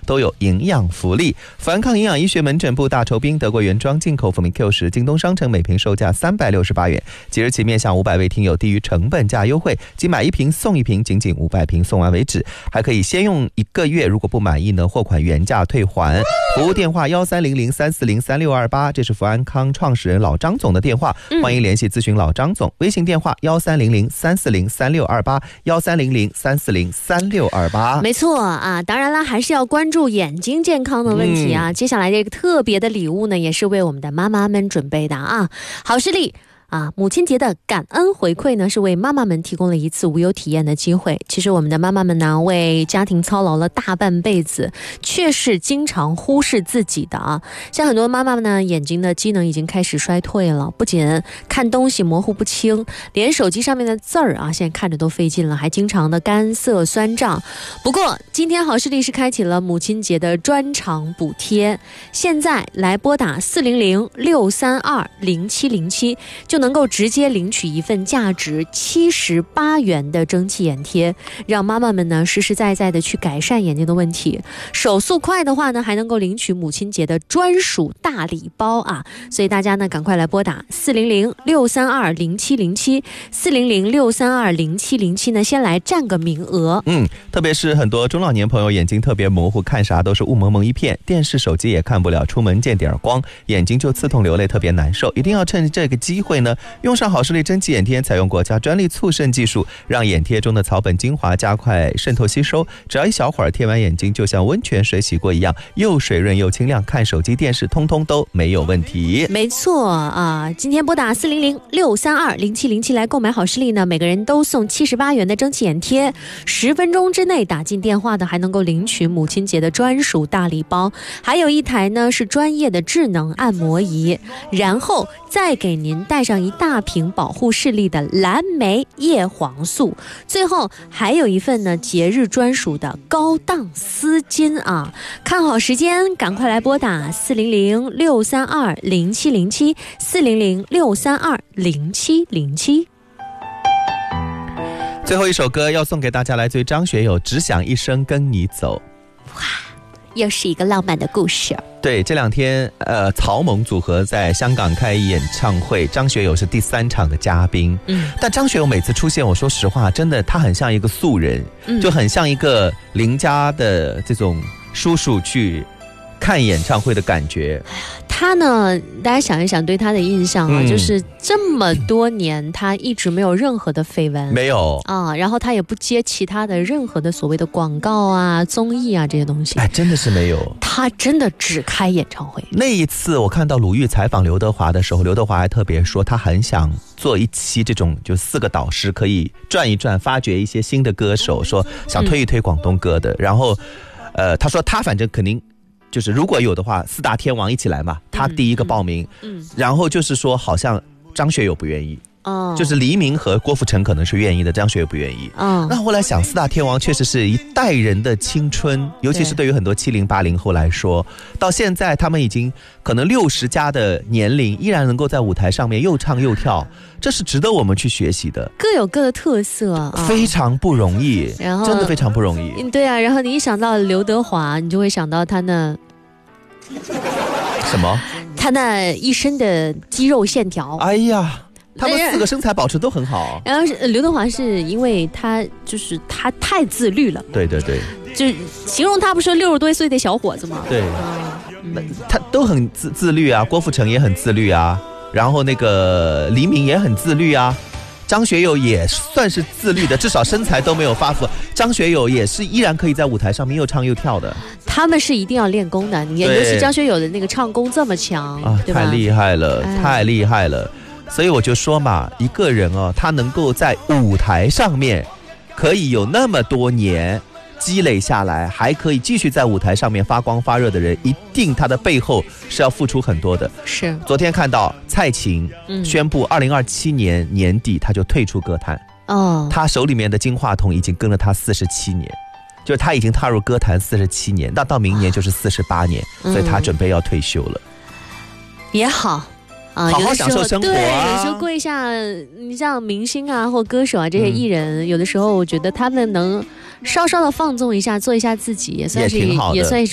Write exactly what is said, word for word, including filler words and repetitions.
都有营养福利。富安康营养医学门诊部大酬宾德国原装进口福明 Q 十，京东商城每瓶售价三百六十八元，即日起面向五百位听友低于成本价优惠，即买一瓶送一瓶，仅仅五百瓶送完为止，还可以先用一个月，如果不满意呢，货款原价退还。服务电话幺三零零三四零三六二八，这是富安康创始人老张总的电话，欢迎联系咨询老张总。微信电话幺三零零三四零三六二八，幺三零零三四零三六二八。 没错啊，当然啦，还是要关注眼睛健康的问题啊。嗯、接下来这个特别的礼物呢，也是为我们的妈妈们准备的啊。好视力啊，母亲节的感恩回馈呢，是为妈妈们提供了一次无忧体验的机会。其实我们的妈妈们呢，为家庭操劳了大半辈子，却是经常忽视自己的啊。像很多妈妈们呢，眼睛的机能已经开始衰退了，不仅看东西模糊不清，连手机上面的字儿啊，现在看着都费劲了，还经常的干涩酸胀。不过今天好视力是开启了母亲节的专场补贴，现在来拨打四零零六三二零七零七就能够直接领取一份价值七十八元的蒸汽眼贴，让妈妈们呢实实在在的去改善眼睛的问题。手速快的话呢，还能够领取母亲节的专属大礼包啊！所以大家呢赶快来拨打四零零六三二零七零七，四零零六三二零七零七呢，先来占个名额。 嗯，特别是很多中老年朋友眼睛特别模糊，看啥都是雾蒙蒙一片，电视手机也看不了，出门见点光，眼睛就刺痛流泪，特别难受。一定要趁这个机会呢，用上好视力蒸汽眼贴，采用国家专利促渗技术，让眼贴中的草本精华加快渗透吸收，只要一小会儿贴完眼睛，就像温泉水洗过一样，又水润又清亮，看手机电视通通都没有问题。 没错啊，今天拨打四零零六三二零七零七来购买好视力呢，每个人都送七十八元的蒸汽眼贴，十分钟之内打进电话的还能够领取母亲节的专属大礼包，还有一台呢是专业的智能按摩仪，然后再给您带上一大瓶保护视力的蓝莓叶黄素，最后还有一份呢节日专属的高档丝巾啊！看好时间，赶快来拨打四零零六三二零七零七，四零零六三二零七零七。 最后一首歌要送给大家，来自于张学友，只想一生跟你走。 哇，又是一个浪漫的故事。 对，这两天呃，草蜢组合在香港开演唱会，张学友是第三场的嘉宾。嗯，但张学友每次出现，我说实话，真的他很像一个素人，嗯、就很像一个邻家的这种叔叔去看演唱会的感觉。 他呢，大家想一想对他的印象啊、嗯，就是这么多年他一直没有任何的绯闻， 没有啊，然后他也不接其他的任何的所谓的广告啊、综艺啊这些东西， 哎，真的是没有。 他真的只开演唱会。 那一次我看到鲁豫采访刘德华的时候，刘德华还特别说他很想做一期这种就四个导师可以转一转，发掘一些新的歌手，说想推一推广东歌的。嗯、然后，呃，他说他反正肯定。就是如果有的话，四大天王一起来嘛，他第一个报名。嗯，嗯然后就是说，好像张学友不愿意。哦，就是黎明和郭富城可能是愿意的，张学友不愿意。嗯，那后来想，四大天王确实是一代人的青春，尤其是对于很多七零八零后来说，到现在他们已经可能六十加的年龄，依然能够在舞台上面又唱又跳，这是值得我们去学习的。 各有各的特色啊， 非常不容易，然后真的非常不容易。 对啊，然后你一想到刘德华，你就会想到他那什么？ 他那一身的肌肉线条。 哎呀。他们四个身材保持都很好， 然后刘德华是因为他就是他太自律了， 对对对， 就形容他不是六十多岁的小伙子吗？ 对，嗯、他都很自自律啊，郭富城也很自律啊，然后那个黎明也很自律啊，张学友也算是自律的，至少身材都没有发福。张学友也是依然可以在舞台上面又唱又跳的。 他们是一定要练功的，你尤其张学友的那个唱功这么强啊，对吧？ 太厉害了，哎、太厉害了。所以我就说嘛，一个人哦，他能够在舞台上面可以有那么多年积累下来，还可以继续在舞台上面发光发热的人，一定他的背后是要付出很多的。 是， 昨天看到蔡琴宣布二零二七年年底他就退出歌坛。哦，他手里面的金话筒已经跟了他四十七年，就是他已经踏入歌坛四十七年，那到明年就是四十八年，所以他准备要退休了。 也好。啊， 好好享受生活啊！ 对，有时候过一下，你像明星啊或歌手啊这些艺人，嗯、有的时候我觉得他们能稍稍的放纵一下，做一下自己，也算是也, 也算是。